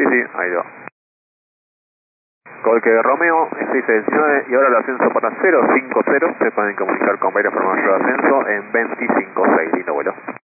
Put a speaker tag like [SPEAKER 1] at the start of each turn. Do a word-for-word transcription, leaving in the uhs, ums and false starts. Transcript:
[SPEAKER 1] Sí, sí, ahí va. Golque Romeo, seis diecinueve y ahora el ascenso para cero cinco cero. Se pueden comunicar con varias para mayor ascenso en veinticinco seis. Lindo vuelo.